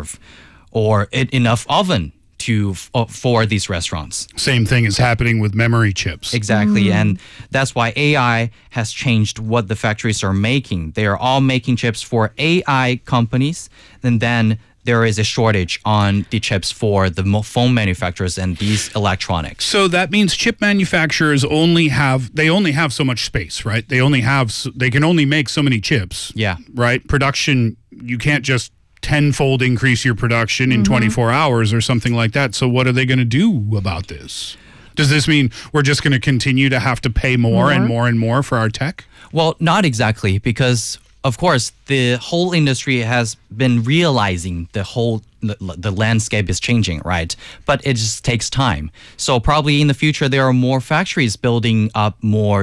reserve or enough oven for these restaurants. Same thing is happening with memory chips. Exactly. And that's why AI has changed what the factories are making. They are all making chips for AI companies. And then there is a shortage on the chips for the phone manufacturers and these electronics. So that means chip manufacturers only have so much space, right? They can only make so many chips. Yeah. Right? Production, you can't just tenfold increase your production in 24 hours or something like that. So what are they going to do about this? Does this mean we're just going to continue to have to pay more and more and more for our tech? Well, not exactly, because of course the whole industry has been realizing the landscape is changing, right? But it just takes time. So probably in the future there are more factories building up more